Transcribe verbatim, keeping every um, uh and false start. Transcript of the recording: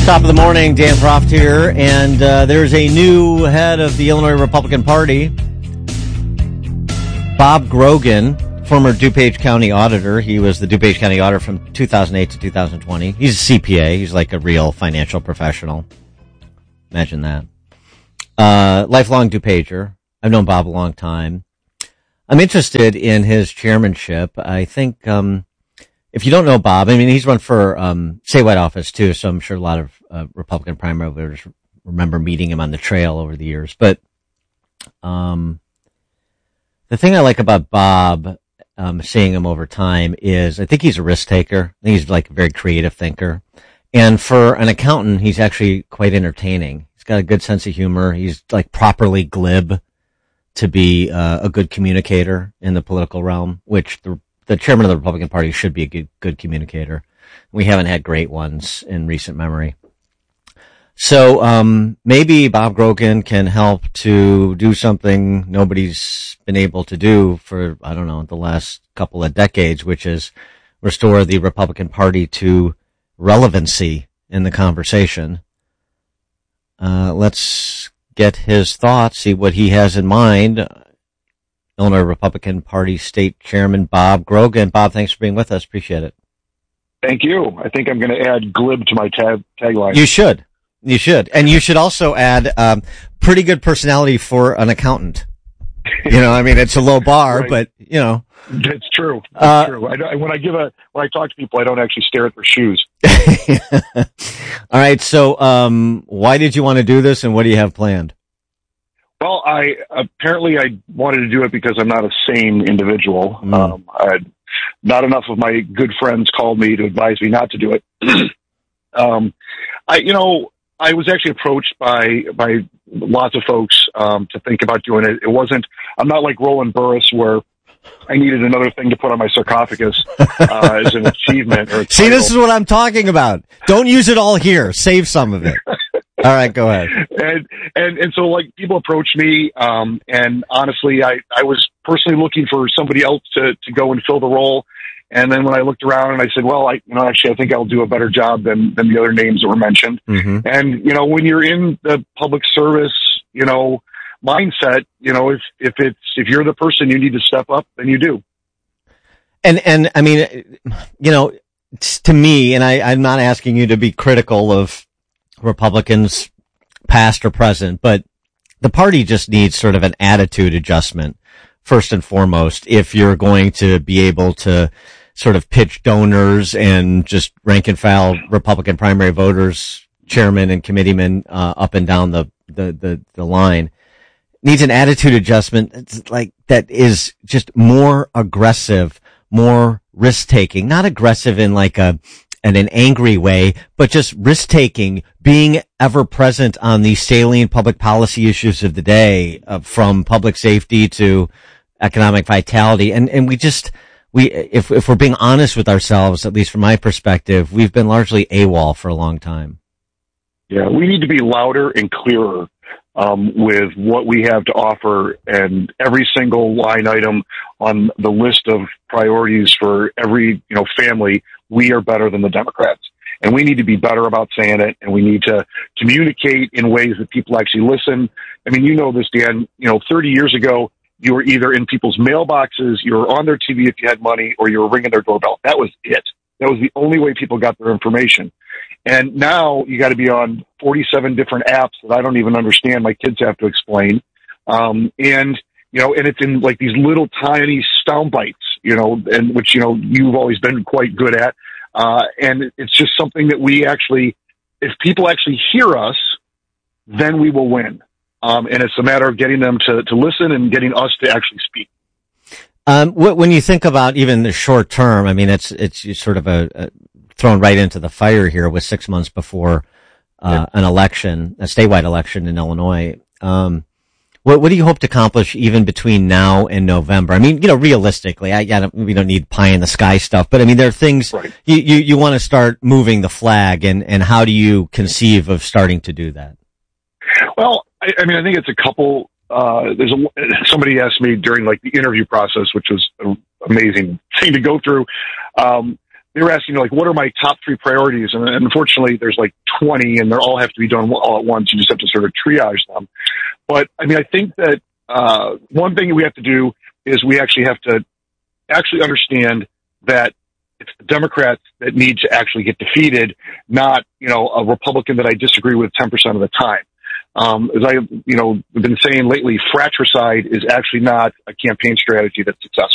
Top of the morning, Dan Proft here, and uh, there's a new head of the Illinois Republican Party, Bob Grogan, former DuPage County auditor. He was the DuPage County auditor from two thousand eight to two thousand twenty. He's a C P A. He's like a real financial professional. Imagine that. Uh, lifelong DuPager. I've known Bob a long time. I'm interested in his chairmanship. I think, um, if you don't know Bob, I mean, he's run for um, statewide office too, so I'm sure a lot of uh, Republican primary voters remember meeting him on the trail over the years. But um, the thing I like about Bob, um, seeing him over time, is I think he's a risk taker. I think he's like a very creative thinker. And for an accountant, he's actually quite entertaining. He's got a good sense of humor. He's like properly glib to be uh, a good communicator in the political realm, which the The chairman of the Republican Party should be a good, good communicator. We haven't had great ones in recent memory. So um, maybe Bob Grogan can help to do something nobody's been able to do for, I don't know, the last couple of decades, which is restore the Republican Party to relevancy in the conversation. Uh, let's get his thoughts, see what he has in mind. Illinois Republican Party State Chairman Bob Grogan. Bob, thanks for being with us. Appreciate it. Thank you. I think I'm going to add glib to my tag tagline. You should. You should. And you should also add um, pretty good personality for an accountant. You know, I mean, it's a low bar, right. But, you know. That's true. That's uh, true. I, when I give a, when I talk to people, I don't actually stare at their shoes. All right. So um, why did you want to do this, and what do you have planned? Well, I apparently I wanted to do it because I'm not a sane individual. Mm. Um, I, not enough of my good friends called me to advise me not to do it. um, I, you know, I was actually approached by by lots of folks um, to think about doing it. It wasn't. I'm not like Roland Burris, where I needed another thing to put on my sarcophagus uh, as an achievement. Or See, this is what I'm talking about. Don't use it all here. Save some of it. All right, go ahead. And, and, and so like people approached me, um, and honestly, I, I was personally looking for somebody else to, to go and fill the role. And then when I looked around and I said, well, I, you know, actually, I think I'll do a better job than, than the other names that were mentioned. Mm-hmm. And, you know, when you're in the public service, you know, mindset, you know, if, if it's, if you're the person you need to step up, then you do. And, and I mean, you know, to me, and I, I'm not asking you to be critical of Republicans, past or present, but the party just needs sort of an attitude adjustment, first and foremost, if you're going to be able to sort of pitch donors and just rank and file Republican primary voters, chairmen and committeemen, uh, up and down the, the, the, the line. Needs an attitude adjustment. It's like that is just more aggressive, more risk taking, not aggressive in like a, in an angry way, but just risk-taking, being ever present on the salient public policy issues of the day, uh, from public safety to economic vitality. And, and we just, we, if, if we're being honest with ourselves, at least from my perspective, we've been largely AWOL for a long time. Yeah, we need to be louder and clearer, um, with what we have to offer, and every single line item on the list of priorities for every, you know, family. We are better than the Democrats, and we need to be better about saying it. And we need to communicate in ways that people actually listen. I mean, you know this, Dan, you know, thirty years ago, you were either in people's mailboxes, you were on their T V if you had money, or you were ringing their doorbell. That was it. That was the only way people got their information. And now you got to be on forty-seven different apps that I don't even understand. My kids have to explain. Um, and, you know, and it's in like these little tiny sound bites, you know, and which, you know, you've always been quite good at. Uh, and it's just something that we actually, if people actually hear us, then we will win. Um, and it's a matter of getting them to, to listen and getting us to actually speak. Um, when you think about even the short term, I mean, it's, it's sort of a, a thrown right into the fire here with six months before, uh, yeah. an election, a statewide election in Illinois. Um, What, what do you hope to accomplish even between now and November? I mean, you know, realistically, I, I don't, we don't need pie in the sky stuff, but I mean, there are things right. you, you, you want to start moving the flag, and, and how do you conceive of starting to do that? Well, I, I mean, I think it's a couple, uh, there's a, somebody asked me during like the interview process, which was an amazing thing to go through. Um, they were asking, like, what are my top three priorities? And, and unfortunately, there's like twenty, and they all have to be done all at once. You just have to sort of triage them. But I mean, I think that uh, one thing we have to do is we actually have to actually understand that it's the Democrats that need to actually get defeated, not, you know, a Republican that I disagree with ten percent of the time. Um, as I, you know, been saying lately, fratricide is actually not a campaign strategy that's successful.